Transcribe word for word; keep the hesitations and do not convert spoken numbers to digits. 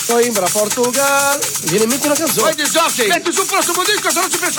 Coimbra, Portugal. Mi viene in mente una canzone. Metti sul prossimo disco, se non ci penso